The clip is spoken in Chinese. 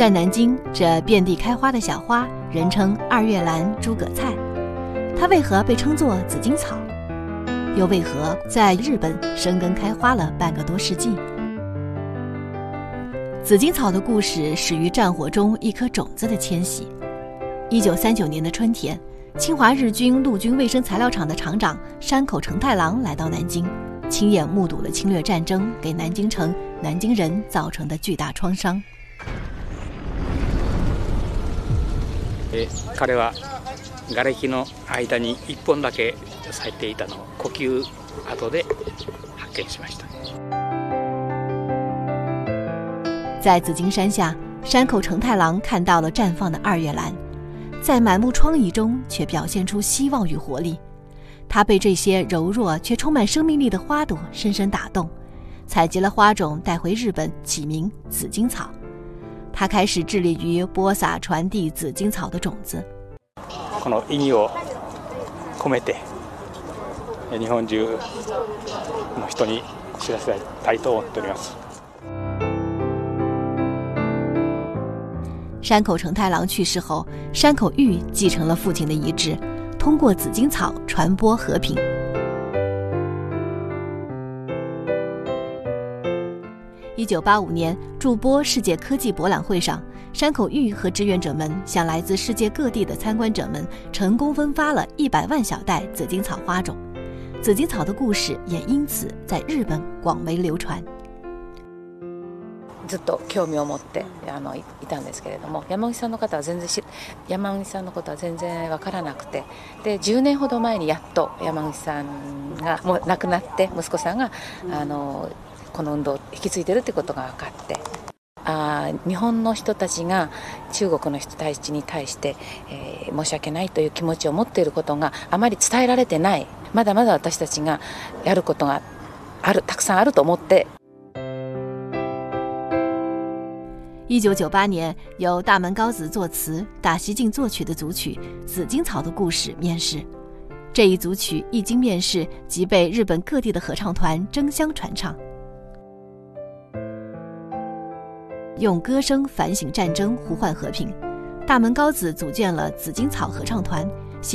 在南京，这遍地开花的小花人称二月兰、诸葛菜。它为何被称作紫荆草？又为何在日本生根开花了半个多世纪？紫荆草的故事始于战火中一颗种子的迁徙。1939年的春天，侵华日军陆军卫生材料厂的厂长山口成太郎来到南京，亲眼目睹了侵略战争给南京城、南京人造成的巨大创伤。 彼は瓦礫の間に1本だけ咲いていたのを呼吸跡で発見しました。 在紫荆山下，山口成太郎看到了绽放的二月兰，在满目疮痍中却表现出希望与活力。他被这些柔弱却充满生命力的花朵深深打动，采集了花种带回日本，起名紫荆草。他开始致力于播撒传递紫荆草的种子。 この意義を込めて日本中の人に知らせたいと思っております。 山口成太郎去世后，山口玉继承了父亲的遗志，通过紫荆草传播和平。1985年筑波世界科技博览会上，山口玉和志愿者们向来自世界各地的参观者们成功分发了100万小袋紫荆草花种，紫荆草的故事也因此在日本广为流传。 ずっと興味を持っていたんですけれども、山口さんの方は山口さんのことは全然分からなくて、で10年ほど前にやっと山口さんがもう亡くなって息子さんがこの運動を引き継いでるってことが分かって、日本の人たちが中国の人たちに対して、申し訳ないという気持ちを持っていることがあまり伝えられてない、まだまだ私たちがやることがたくさんあると思って。 1998年，由大门高子作词、大西进作曲的组曲《紫荆草的故事》面世。这一组曲一经面世，即被日本各地的合唱团争相传唱。用歌声反省战争，呼唤和平。大门高子组建了紫荆草合唱团，